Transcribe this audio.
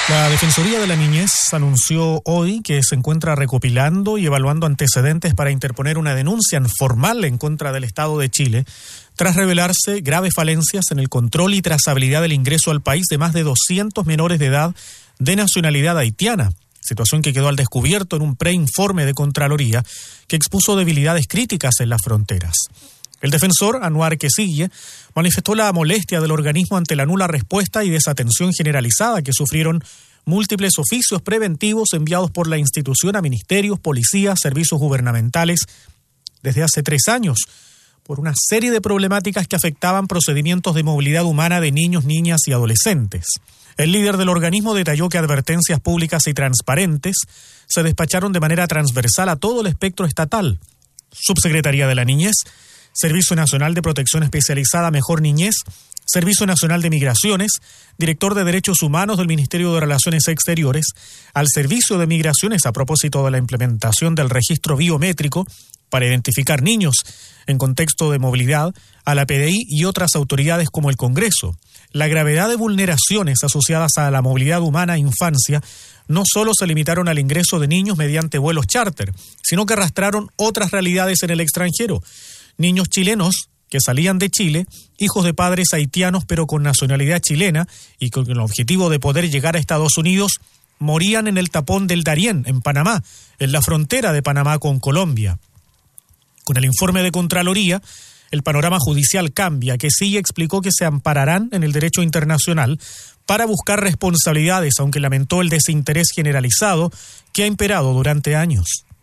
La Defensoría de la Niñez anunció hoy que se encuentra recopilando y evaluando antecedentes para interponer una denuncia formal en contra del Estado de Chile, tras revelarse graves falencias en el control y trazabilidad del ingreso al país de más de 200 menores de edad de nacionalidad haitiana, situación que quedó al descubierto en un preinforme de Contraloría que expuso debilidades críticas en las fronteras. El defensor, Anuar Quesille, manifestó la molestia del organismo ante la nula respuesta y desatención generalizada que sufrieron múltiples oficios preventivos enviados por la institución a ministerios, policías, servicios gubernamentales desde hace 3 años, por una serie de problemáticas que afectaban procedimientos de movilidad humana de niños, niñas y adolescentes. El líder del organismo detalló que advertencias públicas y transparentes se despacharon de manera transversal a todo el espectro estatal. Subsecretaría de la Niñez, Servicio Nacional de Protección Especializada Mejor Niñez, Servicio Nacional de Migraciones, Director de Derechos Humanos del Ministerio de Relaciones Exteriores, al Servicio de Migraciones a propósito de la implementación del registro biométrico para identificar niños en contexto de movilidad, a la PDI y otras autoridades como el Congreso. La gravedad de vulneraciones asociadas a la movilidad humana e infancia no solo se limitaron al ingreso de niños mediante vuelos charter, sino que arrastraron otras realidades en el extranjero. Niños chilenos que salían de Chile, hijos de padres haitianos pero con nacionalidad chilena y con el objetivo de poder llegar a Estados Unidos, morían en el tapón del Darién, en Panamá, en la frontera de Panamá con Colombia. Con el informe de Contraloría, el panorama judicial cambia, que sí explicó que se ampararán en el derecho internacional para buscar responsabilidades, aunque lamentó el desinterés generalizado que ha imperado durante años.